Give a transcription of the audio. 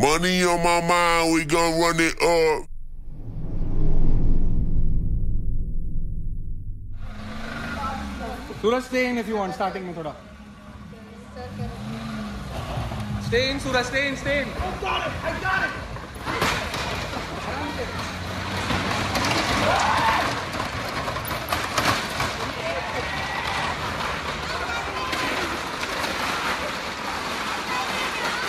Money on my mind, we gon' run it up. Suraj, stay in if you want, starting mein thoda. Stay in, Suraj, stay in, stay in. I got it!